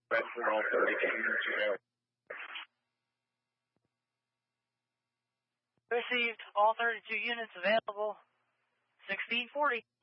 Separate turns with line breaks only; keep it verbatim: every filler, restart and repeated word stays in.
Red for all thirty-two units available.
Received. All thirty-two units available. sixteen forty.